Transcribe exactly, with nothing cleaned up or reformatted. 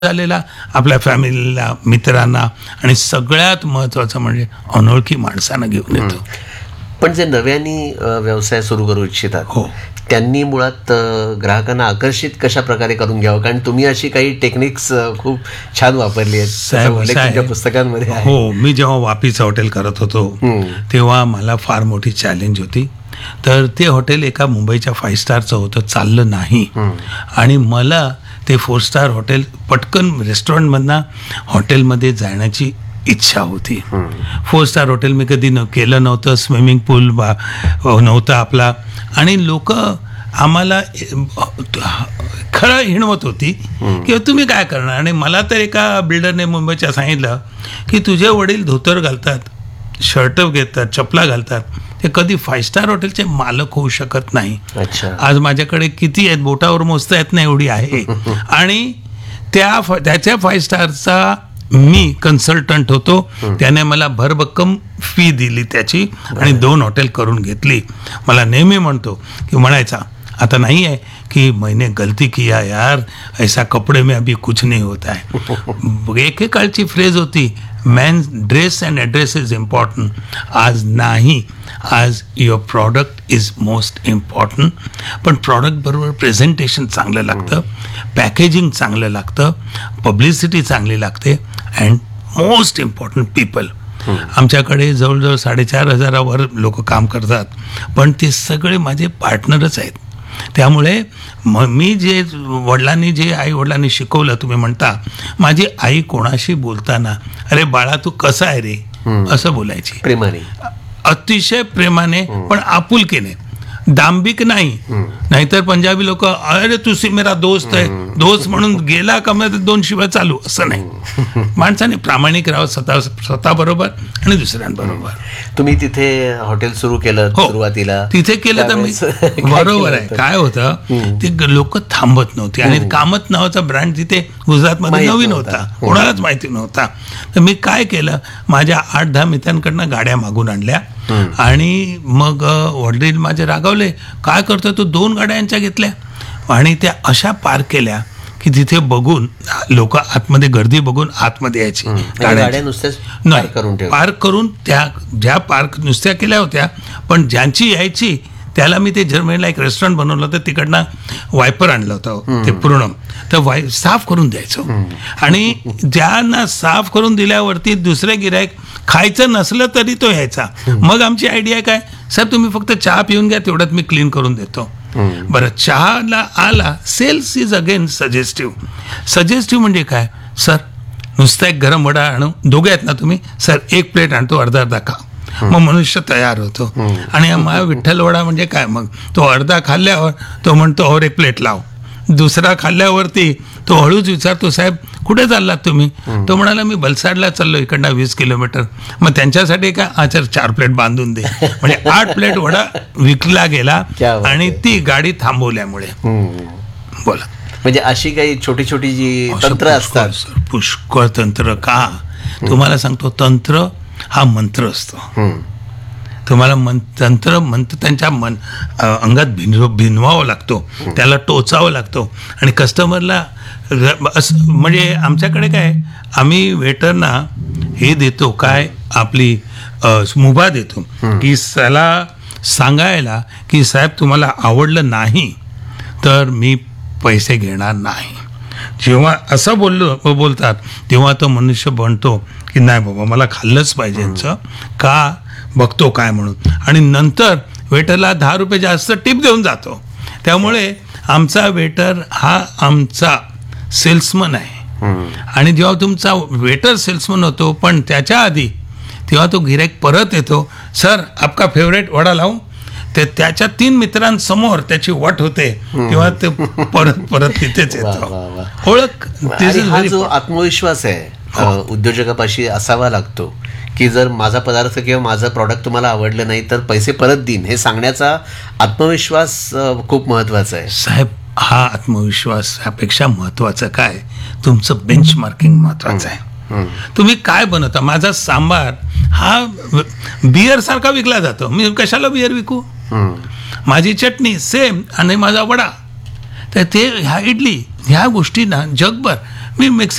झालेला आपल्या फॅमिलीला, मित्रांना, आणि सगळ्यात महत्त्वाचं म्हणजे अनोळखी माणसांना घेऊन येतो. पण जे नव्याने व्यवसाय सुरू करू इच्छितात हो, त्यांनी मुळात ग्राहकांना आकर्षित कशा प्रकारे करून घ्यावं, कारण तुम्ही अशी काही टेक्निक्स खूप छान वापरली आहेत तुमच्या पुस्तकांमध्ये. हो, मी जेव्हा वापीचं हॉटेल करत होतो तेव्हा मला फार मोठी चॅलेंज होती. तर ते हॉटेल एका मुंबईच्या फाईव्ह स्टारचं होतं, चाललं नाही. आणि मला ते फोर स्टार हॉटेल पटकन रेस्टॉरंटमधनं हॉटेलमध्ये जाण्याची इच्छा होती. फोर स्टार हॉटेल मी कधी न केलं नव्हतं, स्विमिंग पूल बा नव्हता आपला, आणि लोक आम्हाला खरं हिणवत होती की तुम्ही काय करणार. आणि मला तर एका बिल्डरने मुंबईच्या सांगितलं की तुझे वडील धोतर घालतात, शर्ट घेतात, चपला घालतात, ते कधी फाईव्ह स्टार हॉटेलचे मालक होऊ शकत नाही. आज माझ्याकडे किती आहेत बोटावर मोजता येत नाही एवढी आहे. आणि त्या त्याच्या फाईव्ह स्टारचा मी कन्सल्टंट होतो. त्याने मला भरभक्कम फी दिली त्याची आणि दोन हॉटेल करून घेतली. मला नेहमी म्हणतो की म्हणायचा आता नाही आहे कि मैंने गलती किया यार, ऐसा कपडे में अभी कुछ नहीं होता है. एकेकाळची फ्रेज होती man dress and address is important. आज नाही, आज your product is most important. पण प्रॉडक्ट बरोबर प्रेझेंटेशन चांगलं लागतं, पॅकेजिंग चांगलं लागतं, पब्लिसिटी चांगली लागते, अँड मोस्ट इम्पॉर्टंट पीपल. आमच्याकडे जवळजवळ साडेचार हजारावर लोक काम करतात, पण ते सगळे माझे पार्टनरच आहेत. त्यामुळे म मी जे वडिलांनी जे आई वडिलांनी शिकवलं, तुम्ही म्हणता माझी आई कोणाशी बोलताना अरे बाळा तू कसा आहे रे असं बोलायची, प्रेमाने, अतिशय प्रेमाने, पण आपुलकीने, दांभिक नाही. नाहीतर पंजाबी लोक अरे तुझी मेरा दोस्त आहे, दोस्त म्हणून गेला का मग दोन शिवाय चालू, असं नाही. माणसाने प्रामाणिक राहावं स्वतः स्वतः बरोबर आणि दुसऱ्यांबरोबर. तुम्ही तिथे हॉटेल सुरू केलं सुरुवातीला? तिथे केलं तर मी बरोबर आहे. काय होतं ते लोक थांबत नव्हते, आणि कामत नावाचा ब्रँड तिथे गुजरातमध्ये नवीन होता, कोणालाच माहिती नव्हता. तर मी काय केलं, माझ्या आठ दहा मित्रांकडनं गाड्या मागून आणल्या, आणि मग वडील माझे रागावले, काय करतोय तू, दोन गाड्या यांच्या घेतल्या आणि त्या अशा पार्क केल्या की तिथे बघून लोक आतमध्ये गर्दी बघून आतमध्ये यायची. गाड्या नुसत्याच नाही पार्क करून, त्या ज्या पार्क नुसत्या केल्या होत्या, पण ज्यांची यायची त्याला मी ते जर्मनीला एक रेस्टॉरंट बनवलं होतं, तिकडनं वायपर आणलं होतं ते पूर्ण, तर वाय साफ करून द्यायचं. आणि ज्यांना साफ करून दिल्यावरती दुसरे गिरायक खायचं नसलं तरी तो यायचा. मग आमची आयडिया काय, सर तुम्ही फक्त चहा पिऊन घ्या, तेवढ्यात मी क्लीन करून देतो. बरं, चहाला आला, सेल्स इज अगेन सजेस्टिव्ह. सजेस्टिव्ह म्हणजे काय, सर नुसता एक गरम वडा आणू, दोघे आहेत ना तुम्ही, सर एक प्लेट आणतो, अर्धा अर्धा खा. मग मनुष्य तयार होतो. आणि माझा विठ्ठल वडा म्हणजे काय, मग तो अर्धा खाल्ल्यावर तो म्हणतो और एक प्लेट लाव. दुसरा खाल्ल्यावरती तो हळूच विचारतो, साहेब कुठे चाललात तुम्ही? तो म्हणाला मी बलसाडला चाललो, इकडनं वीस किलोमीटर. मग त्यांच्यासाठी काय, आचार चार प्लेट बांधून दे. म्हणजे आठ प्लेट वडा विकला गेला, आणि ती गाडी थांबवल्यामुळे. बोला, म्हणजे अशी काही छोटी छोटी जी तंत्र असतात. पुष्कळ तंत्र. का तुम्हाला सांगतो, तंत्र हा मंत्र असतो. तुम्हाला मन तंत्र मंत्र त्यांच्या मन अंगात भिन भिनवावं लागतो, त्याला टोचावं लागतो. आणि कस्टमरला असं, म्हणजे आमच्याकडे काय, आम्ही वेटरना हे देतो, काय आपली मुभा देतो की त्याला सांगायला की साहेब तुम्हाला आवडलं नाही तर मी पैसे घेणार नाही. जेव्हा असं बोललो बोलतात तेव्हा तो मनुष्य बनतो की नाही बाबा मला खाल्लंच पाहिजे यांचं, का बघतो काय म्हणून. आणि नंतर वेटरला दहा रुपये जास्त टिप देऊन जातो. त्यामुळे आमचा वेटर हा आमचा सेल्समन आहे. आणि जेव्हा तुमचा वेटर सेल्समन होतो, पण त्याच्या आधी तेव्हा तो गिराईक परत येतो, सर आपका फेवरेट वडा लावू, ते त्याच्या तीन मित्रांसमोर त्याची वट होते, तेव्हा ते परत परत तिथेच येतो. ओळख, हा जो आत्मविश्वास आहे उद्योजकापाशी असावा लागतो की जर माझा पदार्थ किंवा माझं प्रॉडक्ट तुम्हाला आवडलं नाही तर पैसे परत देईन, हे सांगण्याचा आत्मविश्वास खूप महत्वाचा आहे. साहेब, हा आत्मविश्वास ह्यापेक्षा महत्वाचं काय, तुमचं बेंचमार्किंग महत्वाचं आहे. तुम्ही काय बनवता. माझा सांबार हा बियर सारखा विकला जातो, मी कशाला बियर विकू. माझी चटणी सेम, आणि माझा वडा, तर ते ह्या इडली ह्या गोष्टी ना जगभर मी